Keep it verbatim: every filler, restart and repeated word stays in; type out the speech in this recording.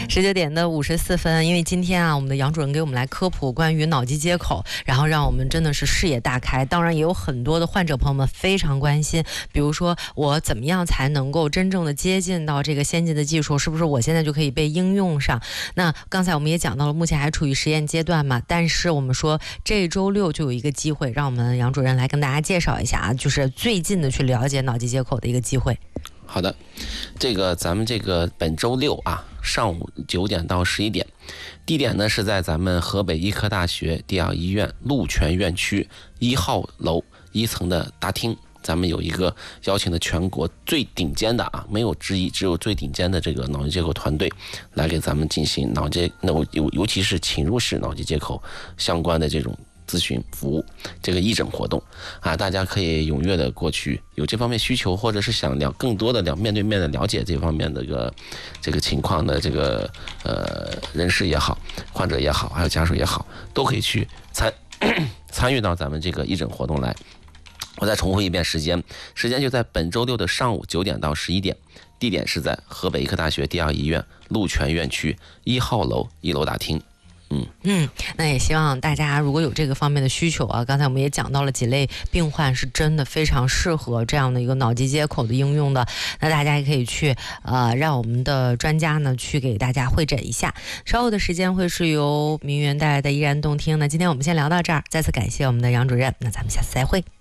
十九点的五十四分，因为今天啊，我们的杨主任给我们来科普关于脑机接口，然后让我们真的是视野大开。当然，也有很多的患者朋友们非常关心，比如说我怎么样才能够真正的接近到这个先进的技术，是不是我现在就可以被应用上？那刚才我们也讲到了，目前还处于实验阶段嘛，但是我们说这周六就有一个机会，让我们杨主任来跟大家介绍一下啊，就是最近的去了解脑机接口的一个机会。 好的，这个咱们这个本周六啊，上午九点到十一点，地点呢是在咱们河北医科大学第二医院鹿泉院区一号楼一层的大厅，咱们有一个邀请的全国最顶尖的啊，没有之一，只有最顶尖的这个脑机接口团队来给咱们进行脑接，那尤尤其是侵入式脑机接口相关的这种咨询服务，这个义诊活动啊，大家可以踊跃的过去，有这方面需求，或者是想了更多的了面对面的了解这方面的这个这个情况的这个呃人士也好，患者也好，还有家属也好，都可以去参参与到咱们这个义诊活动来。我再重复一遍时间，时间就在本周六的上午九点到十一点，地点是在河北医科大学第二医院鹿泉院区一号楼一楼大厅。嗯嗯，那也希望大家如果有这个方面的需求啊，刚才我们也讲到了几类病患是真的非常适合这样的一个脑机接口的应用的，那大家也可以去呃让我们的专家呢去给大家会诊一下。稍后的时间会是由明媛带来的依然动听。那今天我们先聊到这儿，再次感谢我们的杨主任，那咱们下次再会。